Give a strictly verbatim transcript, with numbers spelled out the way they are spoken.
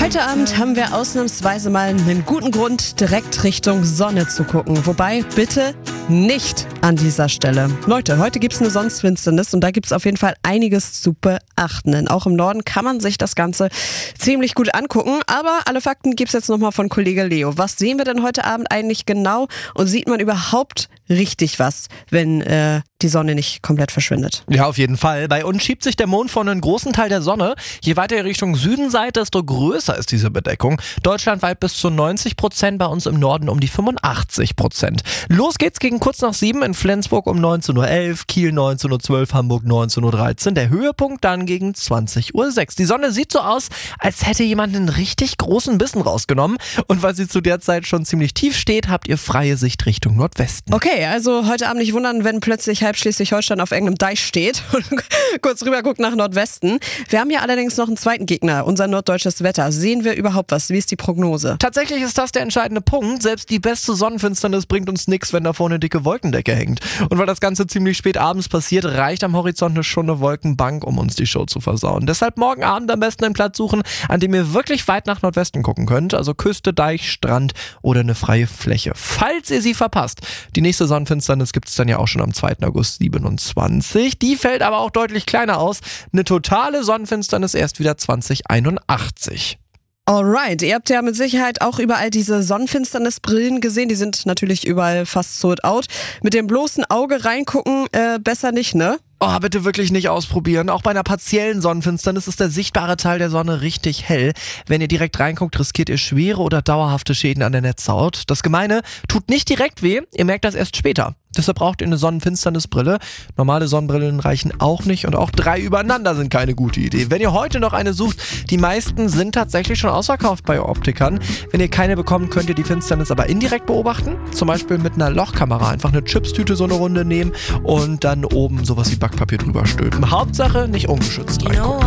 Heute Abend haben wir ausnahmsweise mal einen guten Grund, direkt Richtung Sonne zu gucken. Wobei, bitte nicht an dieser Stelle. Leute, heute gibt es eine Sonnenfinsternis und da gibt es auf jeden Fall einiges zu beachten. Denn auch im Norden kann man sich das Ganze ziemlich gut angucken. Aber alle Fakten gibt es jetzt nochmal von Kollege Leo. Was sehen wir denn heute Abend eigentlich genau? Und sieht man überhaupt richtig was, wenn äh, die Sonne nicht komplett verschwindet? Ja, auf jeden Fall. Bei uns schiebt sich der Mond von einem großen Teil der Sonne. Je weiter ihr Richtung Süden seid, desto größer ist diese Bedeckung. Deutschlandweit bis zu neunzig Prozent, bei uns im Norden um die fünfundachtzig Prozent. Los geht's gegen kurz nach sieben in Flensburg um neunzehn Uhr elf, Kiel neunzehn Uhr zwölf, Hamburg neunzehn Uhr dreizehn. Der Höhepunkt dann gegen zwanzig Uhr sechs. Die Sonne sieht so aus, als hätte jemand einen richtig großen Bissen rausgenommen. Und weil sie zu der Zeit schon ziemlich tief steht, habt ihr freie Sicht Richtung Nordwesten. Okay, also heute Abend nicht wundern, wenn plötzlich halb Schleswig-Holstein auf irgendeinem Deich steht und kurz rüber guckt nach Nordwesten. Wir haben ja allerdings noch einen zweiten Gegner, unser norddeutsches Wetter. Sehen wir überhaupt was? Wie ist die Prognose? Tatsächlich ist das der entscheidende Punkt. Selbst die beste Sonnenfinsternis bringt uns nichts, wenn da vorne eine dicke Wolkendecke hängt. Und weil das Ganze ziemlich spät abends passiert, reicht am Horizont schon eine Wolkenbank, um uns die Show zu versauen. Deshalb morgen Abend am besten einen Platz suchen, an dem ihr wirklich weit nach Nordwesten gucken könnt. Also Küste, Deich, Strand oder eine freie Fläche. Falls ihr sie verpasst. Die nächste Sonnenfinsternis gibt es dann ja auch schon am zweiten August siebenundzwanzig. Die fällt aber auch deutlich kleiner aus. Eine totale Sonnenfinsternis erst wieder zwanzig einundachtzig. Alright, ihr habt ja mit Sicherheit auch überall diese Sonnenfinsternisbrillen gesehen. Die sind natürlich überall fast sold out. Mit dem bloßen Auge reingucken, äh, besser nicht, ne? Oh, bitte wirklich nicht ausprobieren. Auch bei einer partiellen Sonnenfinsternis ist der sichtbare Teil der Sonne richtig hell. Wenn ihr direkt reinguckt, riskiert ihr schwere oder dauerhafte Schäden an der Netzhaut. Das Gemeine, tut nicht direkt weh, ihr merkt das erst später. Deshalb braucht ihr eine Sonnenfinsternisbrille. Normale Sonnenbrillen reichen auch nicht und auch drei übereinander sind keine gute Idee. Wenn ihr heute noch eine sucht, die meisten sind tatsächlich schon ausverkauft bei Optikern. Wenn ihr keine bekommt, könnt ihr die Finsternis aber indirekt beobachten. Zum Beispiel mit einer Lochkamera. Einfach eine Chipstüte so eine Runde nehmen und dann oben sowas wie Backpapier drüber stülpen. Hauptsache nicht ungeschützt reingucken.